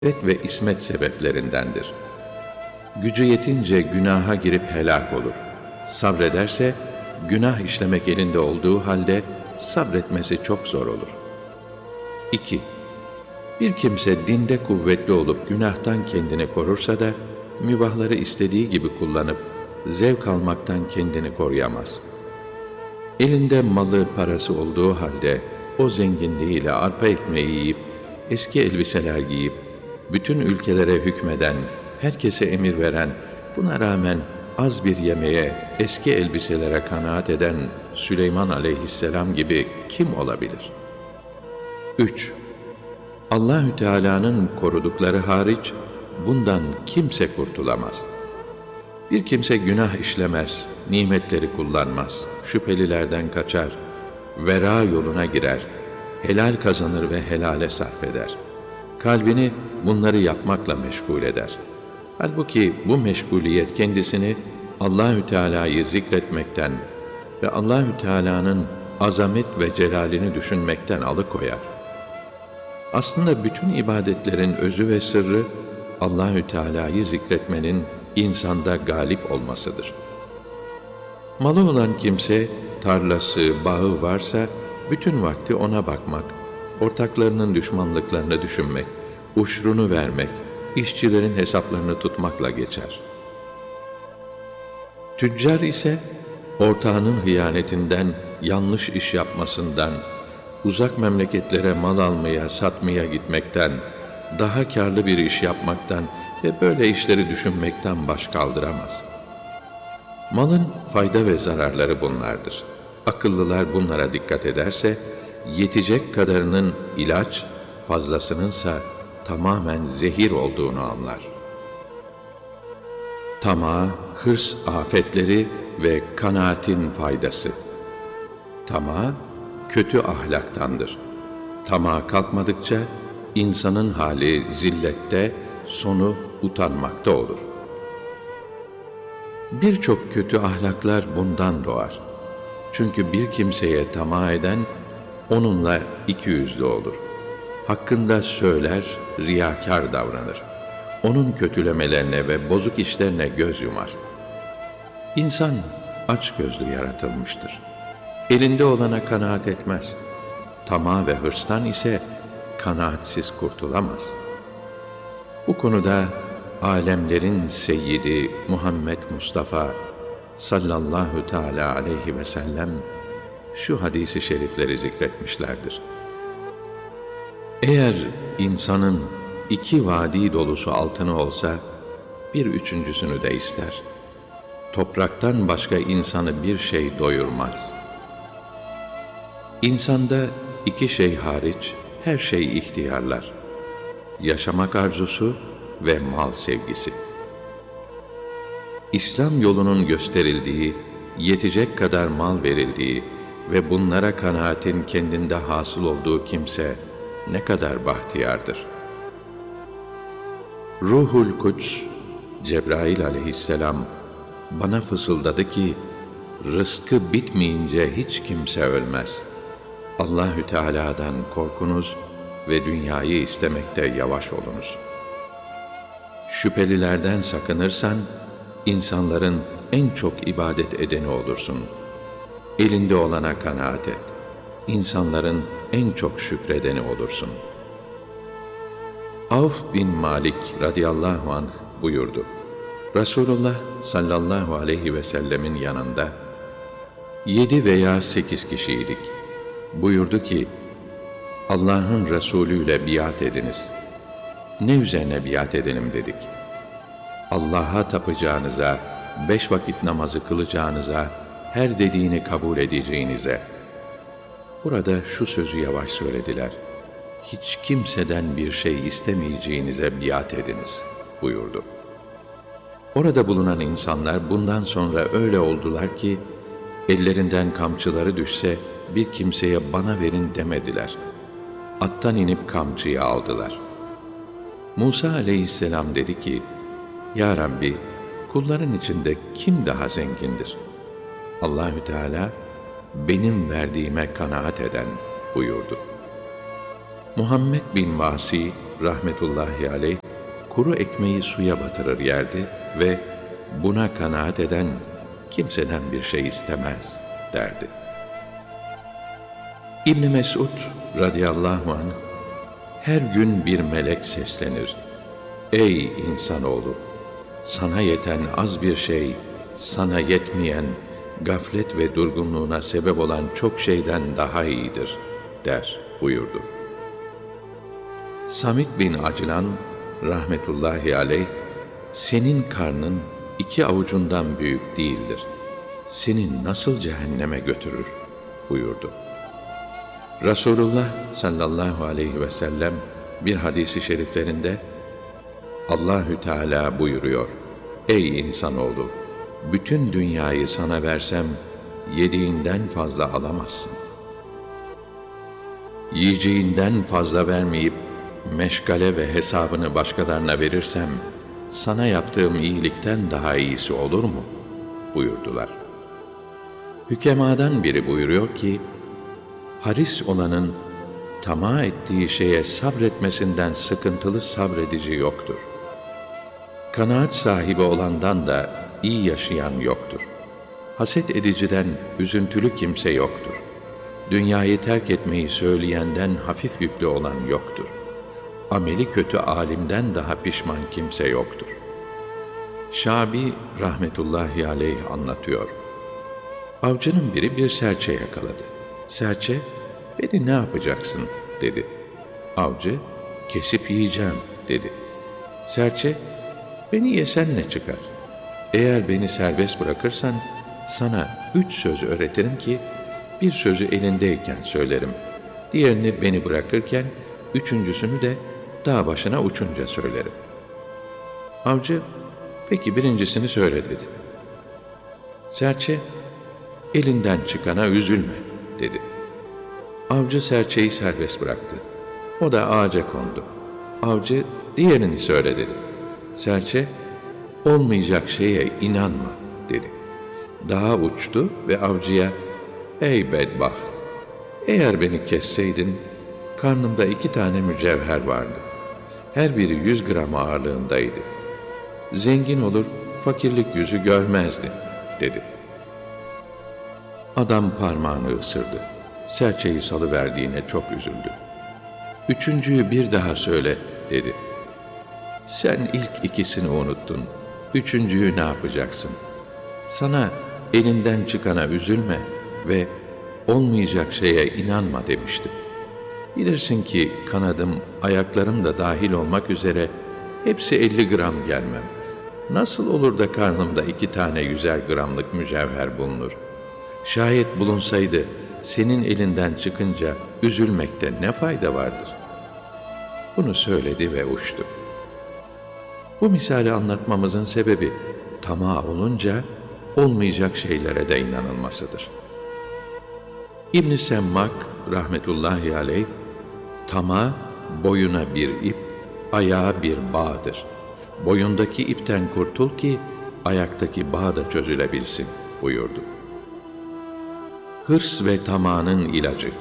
ve ismet sebeplerindendir. Gücü yetince günaha girip helak olur. Sabrederse, günah işlemek elinde olduğu halde sabretmesi çok zor olur. 2. Bir kimse dinde kuvvetli olup günahtan kendini korursa da, mübahları istediği gibi kullanıp zevk almaktan kendini koruyamaz. Elinde malı, parası olduğu halde o zenginliğiyle arpa ekmeği yiyip, eski elbiseler giyip, bütün ülkelere hükmeden, herkese emir veren, buna rağmen az bir yemeğe, eski elbiselere kanaat eden Süleyman aleyhisselam gibi kim olabilir? 3. Allahü Teala'nın korudukları hariç bundan kimse kurtulamaz. Bir kimse günah işlemez, nimetleri kullanmaz, şüphelilerden kaçar, vera yoluna girer, helal kazanır ve helale sarf eder. Kalbini bunları yapmakla meşgul eder. Halbuki bu meşguliyet kendisini Allahü Teala'yı zikretmekten ve Allahü Teala'nın azamet ve celalini düşünmekten alıkoyar. Aslında bütün ibadetlerin özü ve sırrı Allahü Teala'yı zikretmenin insanda galip olmasıdır. Malı olan kimse tarlası, bağı varsa bütün vakti ona bakmak, ortaklarının düşmanlıklarını düşünmek, uşrunu vermek, işçilerin hesaplarını tutmakla geçer. Tüccar ise ortağının hıyanetinden, yanlış iş yapmasından, uzak memleketlere mal almaya, satmaya gitmekten, daha kârlı bir iş yapmaktan ve böyle işleri düşünmekten baş kaldıramaz. Malın fayda ve zararları bunlardır. Akıllılar bunlara dikkat ederse, yetecek kadarının ilaç, fazlasınınsa tamamen zehir olduğunu anlar. Tamah, hırs afetleri ve kanaatin faydası. Tamah, kötü ahlaktandır. Tamah kalkmadıkça, insanın hali zillette, sonu utanmakta olur. Birçok kötü ahlaklar bundan doğar. Çünkü bir kimseye tamah eden, onunla ikiyüzlü olur. Hakkında söyler, riyakâr davranır. Onun kötülemelerine ve bozuk işlerine göz yumar. İnsan açgözlü yaratılmıştır. Elinde olana kanaat etmez. Tamah ve hırstan ise kanaatsiz kurtulamaz. Bu konuda alemlerin seyyidi Muhammed Mustafa sallallahu teâlâ aleyhi ve sellem şu hadisi şerifleri zikretmişlerdir. Eğer insanın 2 vadi dolusu altını olsa, bir üçüncüsünü de ister. Topraktan başka insanı bir şey doyurmaz. İnsanda 2 şey hariç her şey ihtiyarlar. Yaşamak arzusu ve mal sevgisi. İslam yolunun gösterildiği, yetecek kadar mal verildiği ve bunlara kanaatin kendinde hasıl olduğu kimse ne kadar bahtiyardır. Ruhul Kuds, Cebrail aleyhisselam bana fısıldadı ki, rızkı bitmeyince hiç kimse ölmez. Allahü Teala'dan korkunuz ve dünyayı istemekte yavaş olunuz. Şüphelilerden sakınırsan, insanların en çok ibadet edeni olursun. Elinde olana kanaat et. İnsanların en çok şükredeni olursun. Avf bin Malik radıyallahu anh buyurdu. Resulullah sallallahu aleyhi ve sellemin yanında 7 veya 8 kişiydik. Buyurdu ki, Allah'ın Resulü ile biat ediniz. Ne üzerine biat edelim dedik. Allah'a tapacağınıza, 5 vakit namazı kılacağınıza, her dediğini kabul edeceğinize. Burada şu sözü yavaş söylediler. Hiç kimseden bir şey istemeyeceğinize biat ediniz buyurdu. Orada bulunan insanlar bundan sonra öyle oldular ki, ellerinden kamçıları düşse bir kimseye bana verin demediler. Attan inip kamçıyı aldılar. Musa aleyhisselam dedi ki, Ya Rabbi, kulların içinde kim daha zengindir? Allahü Teala, benim verdiğime kanaat eden buyurdu. Muhammed bin Vasi rahmetullahi aleyh kuru ekmeği suya batırır yerdi ve buna kanaat eden kimseden bir şey istemez derdi. İbn Mesud radıyallahu anh her gün bir melek seslenir. Ey insanoğlu! Sana yeten az bir şey, sana yetmeyen, gaflet ve durgunluğuna sebep olan çok şeyden daha iyidir, der buyurdu. Samit bin Aclan, rahmetullahi aleyh, senin karnın 2 avucundan büyük değildir. Seni nasıl cehenneme götürür, buyurdu. Resulullah sallallahu aleyhi ve sellem bir hadisi şeriflerinde, Allahü Teala buyuruyor, ey insanoğlu! Bütün dünyayı sana versem, yediğinden fazla alamazsın. Yiyeceğinden fazla vermeyip, meşgale ve hesabını başkalarına verirsem, sana yaptığım iyilikten daha iyisi olur mu? Buyurdular. Hükemadan biri buyuruyor ki, haris olanın tamah ettiği şeye sabretmesinden sıkıntılı sabredici yoktur. Kanaat sahibi olandan da iyi yaşayan yoktur. Haset ediciden üzüntülü kimse yoktur. Dünyayı terk etmeyi söyleyenden hafif yüklü olan yoktur. Ameli kötü alimden daha pişman kimse yoktur. Şabi rahmetullahi aleyh anlatıyor. Avcının biri bir serçe yakaladı. Serçe, beni ne yapacaksın dedi. Avcı, kesip yiyeceğim dedi. Serçe, beni yesen ne çıkar? Eğer beni serbest bırakırsan, sana 3 söz öğretirim ki, bir sözü elindeyken söylerim. Diğerini beni bırakırken, 3.'sünü de dağ başına uçunca söylerim. Avcı, peki 1.'sini söyle dedi. Serçe, elinden çıkana üzülme dedi. Avcı serçeyi serbest bıraktı. O da ağaca kondu. Avcı, diğerini söyle dedi. Serçe, olmayacak şeye inanma dedi. Dağa uçtu ve avcıya, ey bedbaht! Eğer beni kesseydin, karnımda 2 tane mücevher vardı. Her biri 100 gram ağırlığındaydı. Zengin olur, fakirlik yüzü görmezdi dedi. Adam parmağını ısırdı. Serçeyi salıverdiğine çok üzüldü. 3.'yü bir daha söyle dedi. Sen ilk 2'sini unuttun. 3.'yü ne yapacaksın? Sana elinden çıkana üzülme ve olmayacak şeye inanma demiştim. Bilirsin ki kanadım, ayaklarım da dahil olmak üzere hepsi 50 gram gelmem. Nasıl olur da karnımda 2 tane 100'er gramlık mücevher bulunur? Şayet bulunsaydı, senin elinden çıkınca üzülmekte ne fayda vardır? Bunu söyledi ve uçtu. Bu misali anlatmamızın sebebi, tamah olunca olmayacak şeylere de inanılmasıdır. İbn-i Semmak rahmetullahi aleyh, tamah boyuna bir ip, ayağa bir bağdır. Boyundaki ipten kurtul ki ayaktaki bağ da çözülebilsin buyurdu. Hırs ve tamahın ilacı.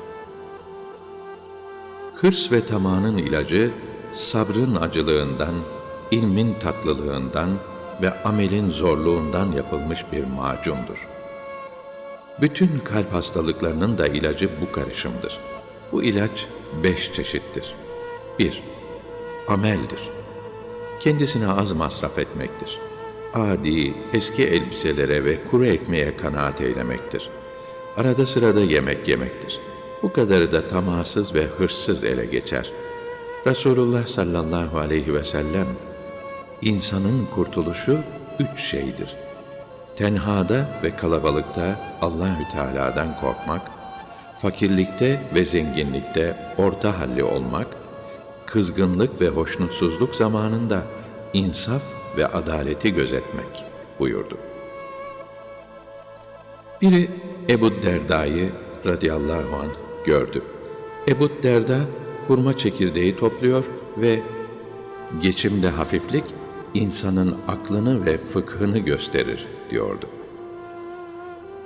Hırs ve tamahın ilacı, sabrın acılığından, ilmin tatlılığından ve amelin zorluğundan yapılmış bir macundur. Bütün kalp hastalıklarının da ilacı bu karışımdır. Bu ilaç 5 çeşittir. 1. Ameldir. Kendisine az masraf etmektir. Adi, eski elbiselere ve kuru ekmeğe kanaat eylemektir. Arada sırada yemek yemektir. Bu kadarı da tamahsız ve hırssız ele geçer. Resulullah sallallahu aleyhi ve sellem, insanın kurtuluşu 3 şeydir. Tenhada ve kalabalıkta Allahü Teala'dan korkmak, fakirlikte ve zenginlikte orta halli olmak, kızgınlık ve hoşnutsuzluk zamanında insaf ve adaleti gözetmek buyurdu. Biri Ebu Derda'yı radıyallahu anh gördü. Ebu Derda hurma çekirdeği topluyor ve geçimde hafiflik insanın aklını ve fıkhını gösterir diyordu.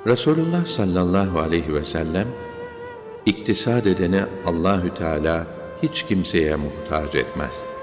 Resulullah sallallahu aleyhi ve sellem, iktisad edene Allahü Teala hiç kimseye muhtaç etmez.